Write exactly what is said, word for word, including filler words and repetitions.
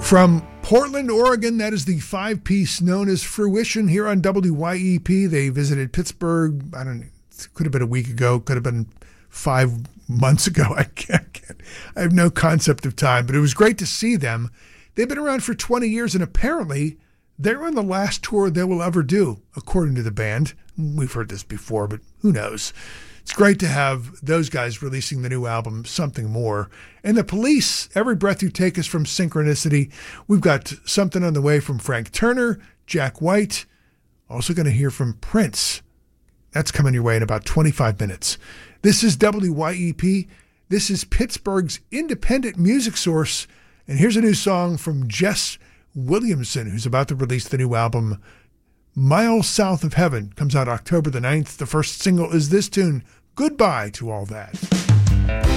From Portland, Oregon, that is the five-piece known as Fruition here on W Y E P. They visited Pittsburgh, I don't know, it could have been a week ago, could have been five months ago. I can't, I can't, I have no concept of time, but it was great to see them. They've been around for twenty years, and apparently they're on the last tour they will ever do, according to the band. We've heard this before, but who knows? It's great to have those guys releasing the new album, Something More. And the Police, Every Breath You Take is from Synchronicity. We've got something on the way from Frank Turner, Jack White. Also going to hear from Prince. That's coming your way in about twenty-five minutes. This is W Y E P. This is Pittsburgh's independent music source. And here's a new song from Jess Williamson, who's about to release the new album, Miles South of Heaven. Comes out October the ninth. The first single is this tune, Goodbye to All That.